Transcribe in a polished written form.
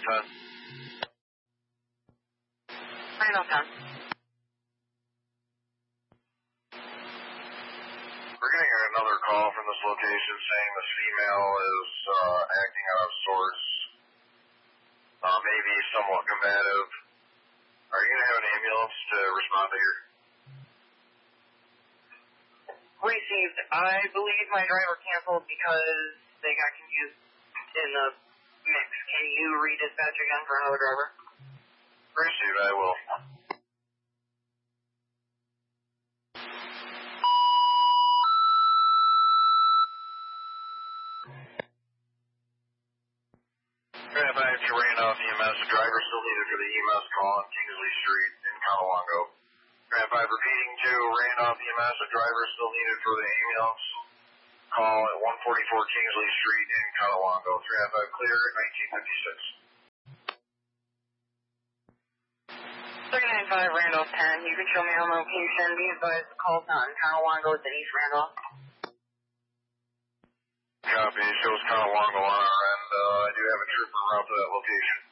Randolph 10. Randolph 10. We're getting another call from this location saying this female is acting out of sorts, maybe somewhat combative. Are you going to have an ambulance to respond to here? Received. I believe my driver canceled because they got confused in the mix. Can you redispatch again for another driver? Received, I will. Grab 5 to Randolph EMS. The driver still needed for the EMS call on Kingsley Street in Conowongo. Grab 5 repeating to Randolph EMS. The driver still needed for the ambulance call at 144 Kingsley Street in Conowongo. 395 clear at 1956. 395 Randolph 10. You can show me on location. Be advised the call's not in Conowongo. It's in East Randolph. Copy. Shows Conowongo on our end. I do have a trooper route to that location.